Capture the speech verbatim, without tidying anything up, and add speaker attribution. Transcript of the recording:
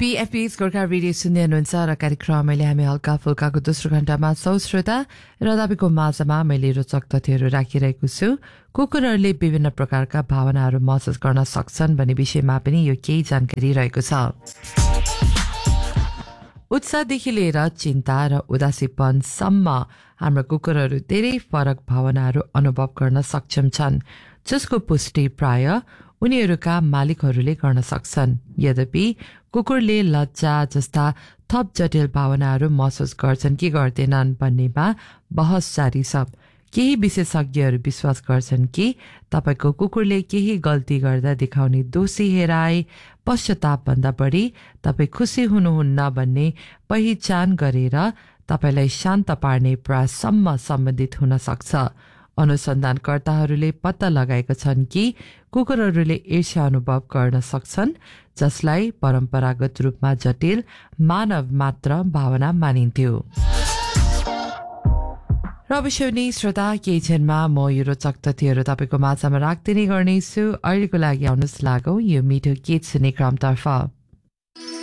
Speaker 1: बीएफपीएस Gorkha radio सुन्दै हुनुहुन्छ र कार्यक्रम मैले हामी हल्का फुल्काको दोस्रो घण्टामा छौं श्रोता र तपाईँको माझमा मैले रोचक तथ्यहरू राखिरहेको छु। कुकुरहरूले विभिन्न प्रकारका भावनाहरू महसुस गर्न सक्छन् भन्ने विषयमा पनि यो केही जानकारी रहेको छ। उत्साहदेखि लिएर चिन्ता र उदासीपनसम्म हाम्रो कुकुरहरू धेरै फरक भावनाहरू अनुभव गर्न सक्षम छन्, जसको पुष्टि प्राय उनीहरूका मालिकहरूले गर्न सक्छन्। यद्यपि कुकुरले लज्जा जस्ता थप जटिल भावनाहरू महसुस गर्छन् कि गर्दैनन् भन्नेमा बहस जारी छ। केही विशेषज्ञहरू विश्वास गर्छन् कि तपाईको कुकुरले केही गल्ती गर्दा देखाउने दोषी हेराए पश्चातापभन्दा बढी तपाईँ खुसी हुनुहुन्न भन्ने पहिचान गरेर तपाईलाई शान्त पार्ने प्रयाससम्म सम्बन्धित हुन सक्छ। अनुसन्धानकर्ताहरूले पत्ता लगाएका छन् कि कुकुरहरूले ईर्ष्या अनुभव गर्न सक्छन्, जसलाई परम्परागत रूपमा जटिल मानव मात्र भावना मानिन्थ्यो। र अवश्य नै श्रोता केही क्षणमा म यो रोचक तथ्यहरू तपाईँको माझमा राख्दै नै गर्नेछु। अहिलेको लागि आउनुहोस् लागौँ यो मिठो गीत सुन्ने क्रमतर्फ।